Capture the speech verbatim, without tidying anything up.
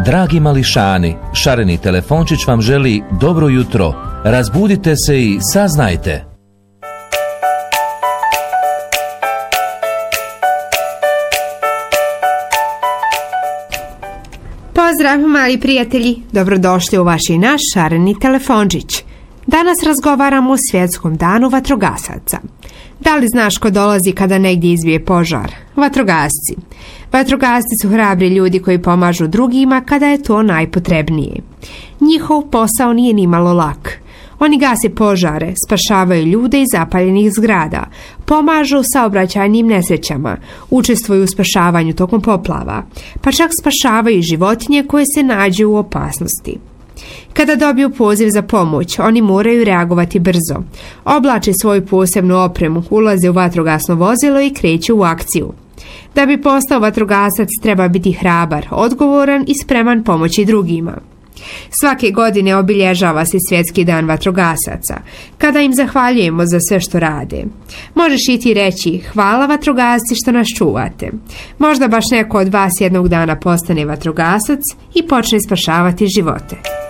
Dragi mališani, šareni telefončić vam želi dobro jutro. Razbudite se i saznajte. Pozdrav mali prijatelji, dobrodošli u vaš i naš šareni telefončić. Danas razgovaramo o svjetskom danu vatrogasaca. Da li znaš ko dolazi kada negdje izbije požar? Vatrogasci. Vatrogasci su hrabri ljudi koji pomažu drugima kada je to najpotrebnije. Njihov posao nije nimalo lak. Oni gase požare, spašavaju ljude iz zapaljenih zgrada, pomažu u saobraćajnim nesrećama, učestvuju u spašavanju tokom poplava, pa čak spašavaju životinje koje se nađu u opasnosti. Kada dobiju poziv za pomoć, oni moraju reagovati brzo. Oblače svoju posebnu opremu, ulaze u vatrogasno vozilo i kreću u akciju. Da bi postao vatrogasac treba biti hrabar, odgovoran i spreman pomoći drugima. Svake godine obilježava se Svjetski dan vatrogasaca, kada im zahvaljujemo za sve što rade. Možeš i ti reći, hvala vatrogasci što nas čuvate. Možda baš neko od vas jednog dana postane vatrogasac i počne spašavati živote.